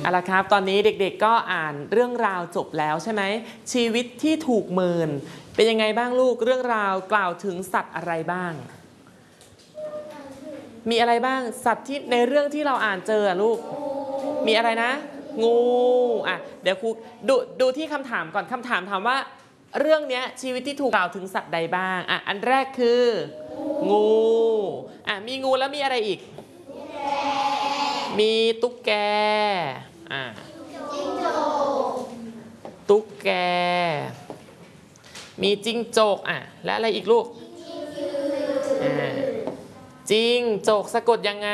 เอาละครับตอนนี้เด็กๆก็อ่านเรื่องราวจบแล้วใช่ไหมชีวิตที่ถูกเมินเป็นยังไงบ้างลูกเรื่องราวกล่าวถึงสัตว์อะไรบ้างมีอะไรบ้างสัตว์ที่ในเรื่องที่เราอ่านเจอลูกมีอะไรนะงูอ่ะเดี๋ยวครูดูที่คำถามก่อนคำถามถามว่าเรื่องนี้ชีวิตที่ถูกกล่าวถึงสัตว์ใดบ้างอ่ะอันแรกคืองูอ่ะมีงูแล้วมีอะไรอีกมีตุ๊กแกอ่ะตุ๊กแกมีจิ้งจกอ่ะและอะไรอีกลูกจิ้งจกสะกดยังไง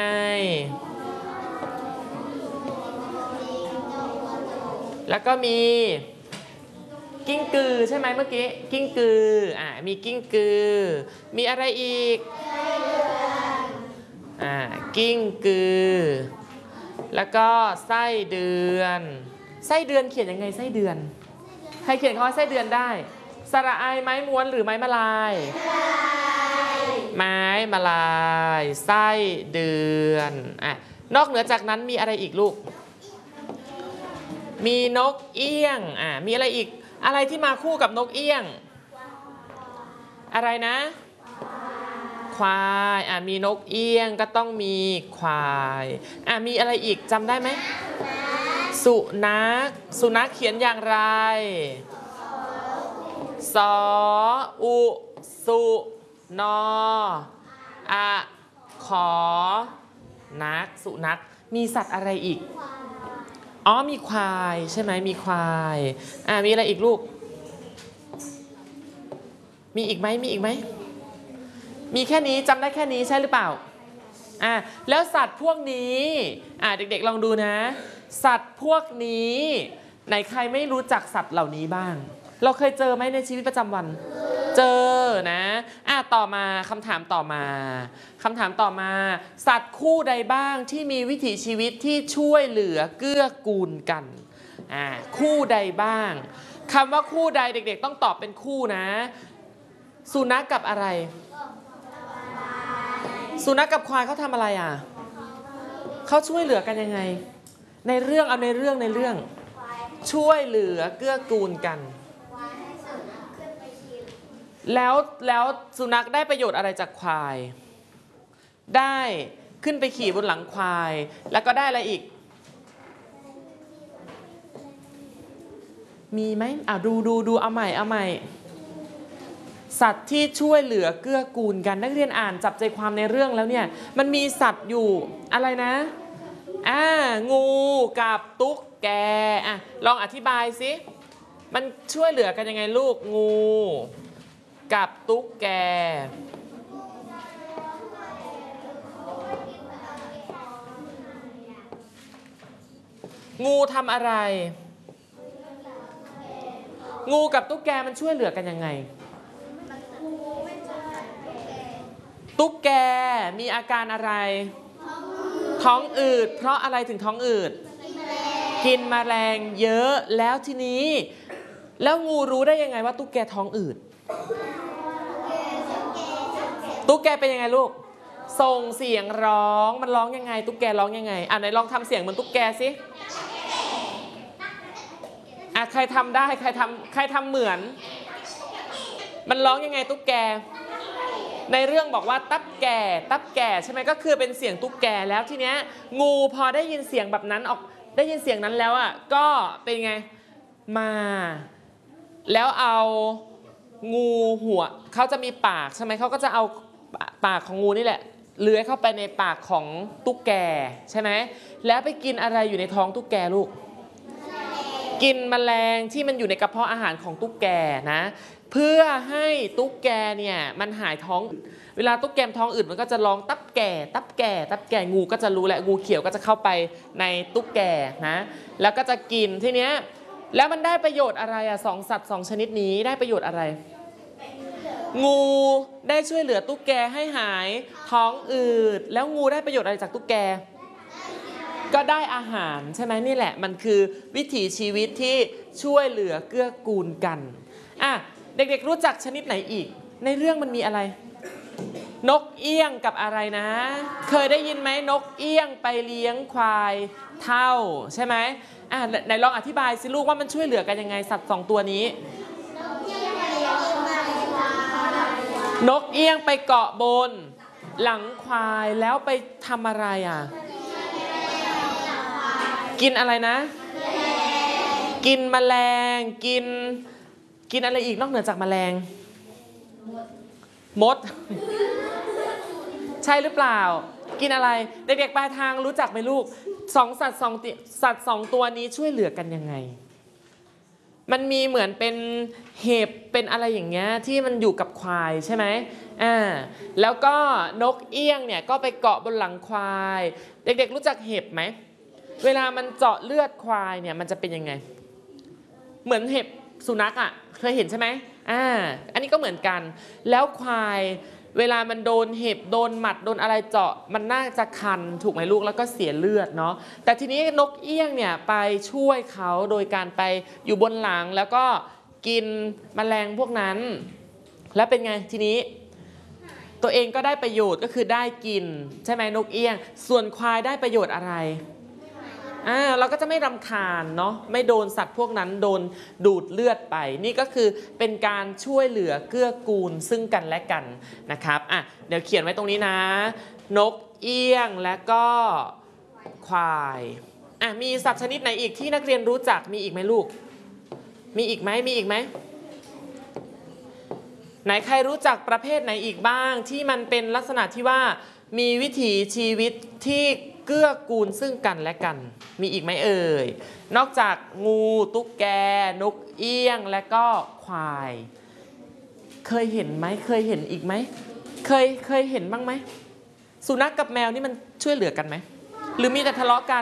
แล้วก็มีกิ้งกือใช่ไหมเมื่อกี้กิ้งกือมีกิ้งกือมีอะไรอีกกิ้งกือแล้วก็ไส้เดือนไส้เดือนเขียนยังไงไส้เดือนใครเขียนคำว่าไส้เดือนได้สระอายไม้ม้วนหรือไม้มะลายไม้มะลายไส้เดือนนอกเหนือจากนั้นมีอะไรอีกลูกมีนกเอี้ยงมีอะไรอีกอะไรที่มาคู่กับนกเอี้ยงอะไรนะควายมีนกเอี้ยงก็ต้องมีควายมีอะไรอีกจำได้ไหมสุนัขเขียนอย่างไรสออุสุนออะขอนักสุนัขมีสัตว์อะไรอีกมีควายใช่ไหมมีควายมีอะไรอีกลูกมีอีกไหมมีแค่นี้จำได้แค่นี้ใช่หรือเปล่าแล้วสัตว์พวกนี้เด็กๆลองดูนะสัตว์พวกนี้ไหนใครไม่รู้จักสัตว์เหล่านี้บ้างเราเคยเจอไหมในชีวิตประจำวันเจอนะต่อมาคำถามต่อมาสัตว์คู่ใดบ้างที่มีวิถีชีวิตที่ช่วยเหลือเกื้อกูลกันคู่ใดบ้างคำว่าคู่ใดเด็กๆต้องตอบเป็นคู่นะสุนัขกับอะไรสุนัขกับควายเขาทำอะไรเขาช่วยเหลือกันยังไงในเรื่องช่วยเหลือเกื้อกูลกันแล้วสุนัขได้ประโยชน์อะไรจากควายได้ขึ้นไปขี่บนหลังควายแล้วก็ได้อะไรอีกมีไหมดูเอาใหม่สัตว์ที่ช่วยเหลือเกื้อกูลกันนักเรียนอ่านจับใจความในเรื่องแล้วเนี่ยมันมีสัตว์อยู่อะไรนะงูกับตุ๊กแกลองอธิบายสิมันช่วยเหลือกันยังไงลูกงูกับตุ๊กแกงูทำอะไรงูกับตุ๊กแกมันช่วยเหลือกันยังไงตุ๊กแกมีอาการอะไรท้องอืดเพราะอะไรถึงท้องอืดกินแมลงเยอะแล้วทีนี้แล้วงูรู้ได้ยังไงว่าตุ๊กแกท้องอืดตุ๊กแกเป็นยังไงลูกส่งเสียงร้องมันร้องยังไงตุ๊กแกร้องยังไงไหนลองทำเสียงเหมือนตุ๊กแกสิใครทำได้ใครทำเหมือนมันร้องยังไงตุ๊กแกในเรื่องบอกว่าตับแก่ใช่ไหมก็คือเป็นเสียงตุ๊กแกแล้วทีเนี้ยงูพอได้ยินเสียงแบบนั้นได้ยินเสียงนั้นแล้วก็เป็นไงมาแล้วเอางูหัวเขาจะมีปากใช่ไหมเขาก็จะเอาปากของงูนี่แหละเลื้อยเข้าไปในปากของตุ๊กแกใช่ไหมแล้วไปกินอะไรอยู่ในท้องตุ๊กแกลูกกินแมลงที่มันอยู่ในกระเพาะอาหารของตุ๊กแกนะเพื่อให้ตุ๊กแกเนี่ยมันหายท้องเวลาตุ๊กแกท้องอืดมันก็จะร้องตับแก่งูก็จะรู้แหละงูเขียวก็จะเข้าไปในตุ๊กแกนะแล้วก็จะกินทีเนี้ยแล้วมันได้ประโยชน์อะไรสองสัตว์2ชนิดนี้ได้ประโยชน์อะไรงูได้ช่วยเหลือตุ๊กแกให้หายท้องอืดแล้วงูได้ประโยชน์อะไรจากตุ๊กแกก็ได้อาหารใช่ไหมนี่แหละมันคือวิถีชีวิตที่ช่วยเหลือเกื้อกูลกันเด็กๆรู้จักชนิดไหนอีกในเรื่องมันมีอะไรนกเอี้ยงกับอะไรนะ เคยได้ยินไหมนกเอี้ยงไปเลี้ยงควายเท่าใช่ไหมไหนลองอธิบายสิลูกว่ามันช่วยเหลือกันยังไงสัตว์2ตัวนี้นกเอี้ยงไปเกาะบนหลังควายแล้วไปทำอะไรกินอะไรนะกินแมลงกินอะไรอีกนอกเหนือจากแมลงมดใช่หรือเปล่ากินอะไรเด็กๆปลายทางรู้จักไหมลูกสัตว์สองตัวนี้ช่วยเหลือกันยังไงมันมีเหมือนเป็นเห็บเป็นอะไรอย่างเงี้ยที่มันอยู่กับควายใช่ไหมแล้วก็นกเอี้ยงเนี่ยก็ไปเกาะบนหลังควายเด็กๆรู้จักเห็บไหมเวลามันเจาะเลือดควายเนี่ยมันจะเป็นยังไงเหมือนเห็บสุนัขเคยเห็นใช่ไหมอันนี้ก็เหมือนกันแล้วควายเวลามันโดนเห็บโดนหมัดโดนอะไรเจาะมันน่าจะคันถูกไหมลูกแล้วก็เสียเลือดเนาะแต่ทีนี้นกเอี้ยงเนี่ยไปช่วยเขาโดยการไปอยู่บนหลังแล้วก็กินแมลงพวกนั้นแล้วเป็นไงทีนี้ตัวเองก็ได้ประโยชน์ก็คือได้กินใช่ไหมนกเอี้ยงส่วนควายได้ประโยชน์อะไรเราก็จะไม่รำคาญเนาะไม่โดนสัตว์พวกนั้นโดนดูดเลือดไปนี่ก็คือเป็นการช่วยเหลือเกื้อกูลซึ่งกันและกันนะครับเดี๋ยวเขียนไว้ตรงนี้นะนกเอี้ยงและก็ควายมีสัตว์ชนิดไหนอีกที่นักเรียนรู้จักมีอีกไหมลูกมีอีกไหมไหนใครรู้จักประเภทไหนอีกบ้างที่มันเป็นลักษณะที่ว่ามีวิถีชีวิตที่เกื้อกูลซึ่งกันและกันมีอีกไหมเอ่ยนอกจากงูตุ๊กแกนกเอี้ยงและก็ควายเคยเห็นไหมเคยเห็นอีกไหมเคยเห็นบ้างไหมสุนัขกับแมวนี่มันช่วยเหลือกันไหมหรือมีแต่ทะเลาะกัน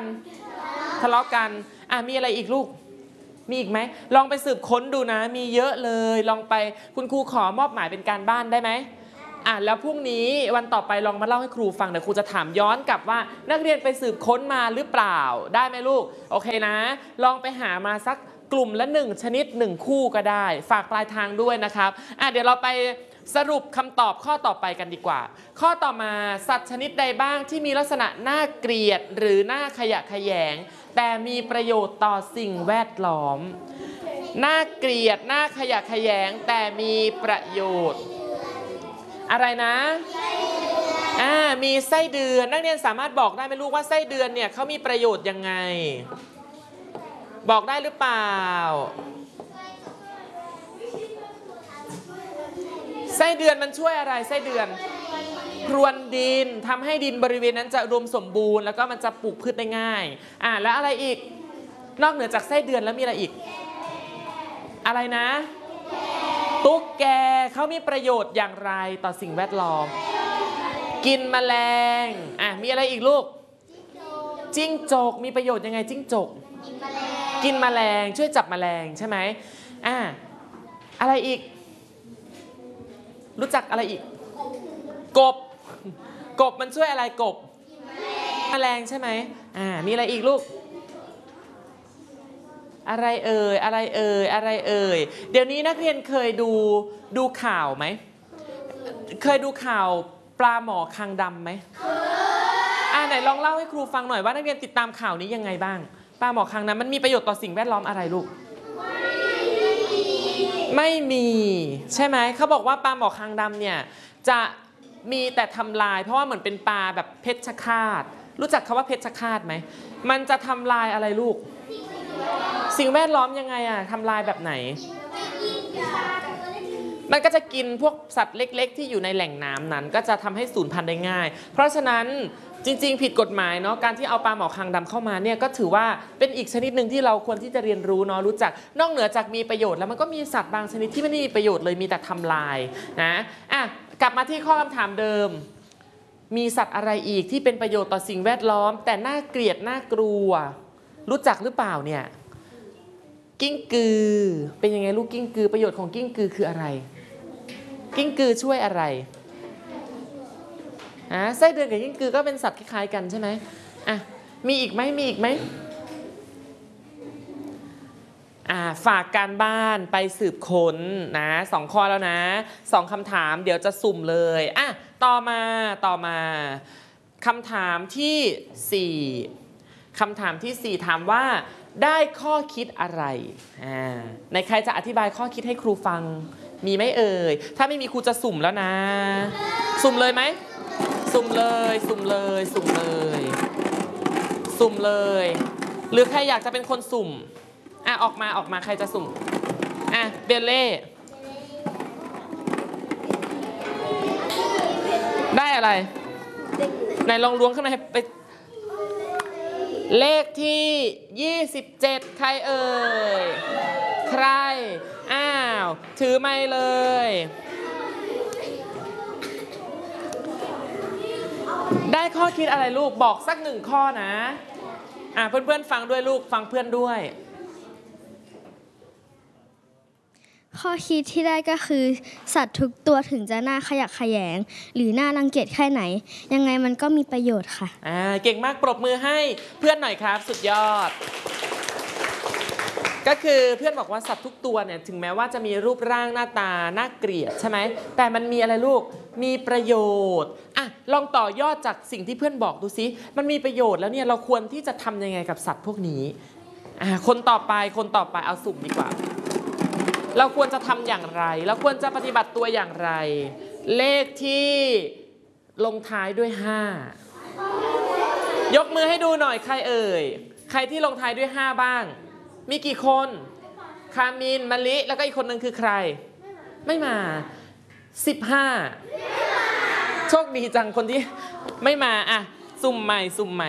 มีอะไรอีกลูกมีอีกไหมลองไปสืบค้นดูนะมีเยอะเลยลองไปคุณครูขอมอบหมายเป็นการบ้านได้ไหมแล้วพรุ่งนี้วันต่อไปลองมาเล่าให้ครูฟังเดี๋ยวครูจะถามย้อนกลับว่านักเรียนไปสืบค้นมาหรือเปล่าได้ไหมลูกโอเคนะลองไปหามาสักกลุ่มละ1ชนิด1คู่ก็ได้ฝากปลายทางด้วยนะครับเดี๋ยวเราไปสรุปคำตอบข้อต่อไปกันดีกว่าข้อต่อมาสัตว์ชนิดใดบ้างที่มีลักษณะน่าเกลียดหรือน่าขยะแขยงแต่มีประโยชน์ต่อสิ่งแวดล้อมน่าเกลียดน่าขยะแขยงแต่มีประโยชน์อะไรนะมีไส้เดือนนักเรียนสามารถบอกได้ไหมลูกว่าไส้เดือนเนี่ยเขามีประโยชน์ยังไงบอกได้หรือเปล่าไส้เดือนมันช่วยอะไรไส้เดือนพรวนดินทำให้ดินบริเวณนั้นจะอุดมสมบูรณ์แล้วก็มันจะปลูกพืชได้ง่ายแล้วอะไรอีกนอกเหนือจากไส้เดือนแล้วมีอะไรอีกอะไรนะตุ๊กแกเขามีประโยชน์อย่างไรต่อสิ่งแวดล้อมกินแมลงมีอะไรอีกลูกจิ้งจกมีประโยชน์ยังไงจิ้งจกกินแมลงช่วยจับแมลงใช่ไหมอะไรอีกรู้จักอะไรอีกกบมันช่วยอะไรกบแมลงใช่ไหมมีอะไรอีกลูกอะไรเอ่ยเดี๋ยวนี้นักเรียนเคยดูข่าวไหมเคยดูข่าวปลาหมอคางดำไหมไหนลองเล่าให้ครูฟังหน่อยว่านักเรียนติดตามข่าวนี้ยังไงบ้างปลาหมอคางดำมันมีประโยชน์ต่อสิ่งแวดล้อมอะไรลูกไม่มีใช่ไหมเขาบอกว่าปลาหมอคางดำเนี่ยจะมีแต่ทำลายเพราะว่าเหมือนเป็นปลาแบบเพชฌฆาตรู้จักคำว่าเพชฌฆาตไหมมันจะทำลายอะไรลูกสิ่งแวดล้อมยังไงทำลายแบบไหนมันก็จะกินพวกสัตว์เล็กๆที่อยู่ในแหล่งน้ำนั้นก็จะทำให้สูญพันธุ์ได้ง่ายเพราะฉะนั้นจริงๆผิดกฎหมายเนาะการที่เอาปลาหมอคางดำเข้ามาเนี่ยก็ถือว่าเป็นอีกชนิดหนึ่งที่เราควรที่จะเรียนรู้เนาะรู้จักนอกเหนือจากมีประโยชน์แล้วมันก็มีสัตว์บางชนิดที่ไม่ได้มีประโยชน์เลยมีแต่ทำลายนะกลับมาที่ข้อคำถามเดิมมีสัตว์อะไรอีกที่เป็นประโยชน์ต่อสิ่งแวดล้อมแต่น่าเกลียดน่ากลัวรู้จักหรือเปล่าเนี่ยกิ้งกือเป็นยังไงลูกกิ้งกือประโยชน์ของกิ้งกือคืออะไรกิ้งกือช่วยอะไรไส้เดือนกับกิ้งกือก็เป็นสัตว์คล้ายๆกันใช่ไหมมีอีกไหมฝากการบ้านไปสืบค้นนะ2 ข้อแล้วนะ2 คำถามเดี๋ยวจะสุ่มเลยต่อมาคำถามที่4คำถามที่4ถามว่าได้ข้อคิดอะไรในใครจะอธิบายข้อคิดให้ครูฟังมีไหมเอ่ยถ้าไม่มีครูจะสุ่มแล้วนะสุ่มเลยไหมสุ่มเลยหรือใครอยากจะเป็นคนสุ่มออกมาใครจะสุ่มเบลเล่ได้อะไรไหนลองล้วงข้างในไปเลขที่27ใครเอ่ยใครถือไมค์เลยได้ข้อคิดอะไรลูกบอกสัก1ข้อนะเพื่อนๆฟังด้วยลูกฟังเพื่อนด้วยข้อคิดที่ได้ก็คือสัตว์ทุกตัวถึงจะน่าขยะแขยงหรือน่ารังเกียจแค่ไหนยังไงมันก็มีประโยชน์ค่ะเก่งมากปรบมือให้เพื่อนหน่อยครับสุดยอดก็คือเพื่อนบอกว่าสัตว์ทุกตัวเนี่ยถึงแม้ว่าจะมีรูปร่างหน้าตาน่าเกลียดใช่ไหมแต่มันมีอะไรลูกมีประโยชน์ลองต่อยอดจากสิ่งที่เพื่อนบอกดูซิมันมีประโยชน์แล้วเนี่ยเราควรที่จะทำยังไงกับสัตว์พวกนี้คนต่อไปเอาสุ่มดีกว่าเราควรจะทำอย่างไรเราควรจะปฏิบัติตัวอย่างไรเลขที่ลงท้ายด้วย5ยกมือให้ดูหน่อยใครเอ่ยใครที่ลงท้ายด้วย5บ้างมีกี่คนคามินมะลิแล้วก็อีกคนนึงคือใครไม่มา15โชคดีจังคนที่ไม่มาสุ่มใหม่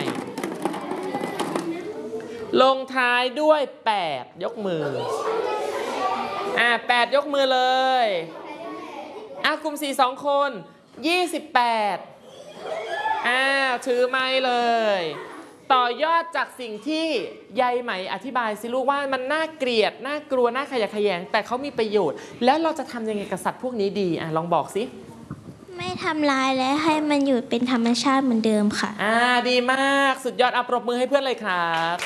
ลงท้ายด้วย8ยกมือ8ยกมือเลยกลุ่ม4 2คน28ถือไม้เลยต่อยอดจากสิ่งที่ยายไหมอธิบายสิลูกว่ามันน่าเกลียดน่ากลัวน่าขยะแขยงแต่เขามีประโยชน์แล้วเราจะทำยังไงกับสัตว์พวกนี้ดีลองบอกสิไม่ทำลายและให้มันอยู่เป็นธรรมชาติเหมือนเดิมค่ะดีมากสุดยอดปรบมือให้เพื่อนเลยครับ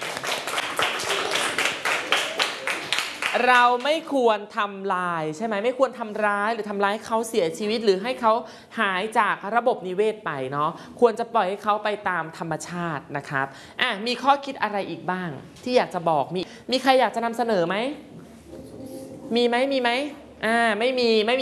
เราไม่ควรทำลายใช่ไหมไม่ควรทำร้ายหรือทำร้ายเขาเสียชีวิตหรือให้เขาหายจากระบบนิเวศไปเนาะควรจะปล่อยให้เขาไปตามธรรมชาตินะครับมีข้อคิดอะไรอีกบ้างที่อยากจะบอกมีใครอยากจะนำเสนอไหมมีไหมไม่มี